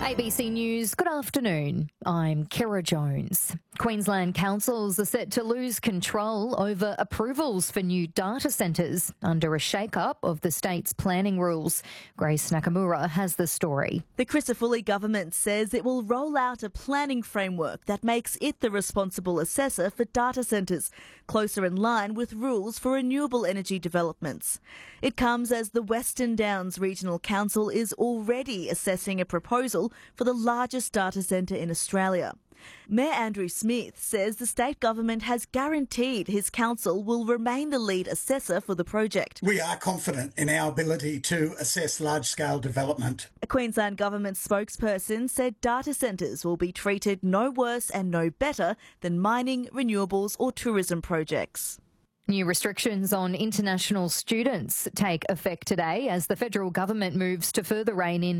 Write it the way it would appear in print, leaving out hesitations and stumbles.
ABC News, good afternoon. I'm Kira Jones. Queensland councils are set to lose control over approvals for new data centres under a shake-up of the state's planning rules. Grace Nakamura has the story. The Crisafulli government says it will roll out a planning framework that makes it the responsible assessor for data centres, closer in line with rules for renewable energy developments. It comes as the Western Downs Regional Council is already assessing a proposal for the largest data centre in Australia. Mayor Andrew Smith says the state government has guaranteed his council will remain the lead assessor for the project. We are confident in our ability to assess large-scale development. A Queensland government spokesperson said data centres will be treated no worse and no better than mining, renewables or tourism projects. New restrictions on international students take effect today as the federal government moves to further rein in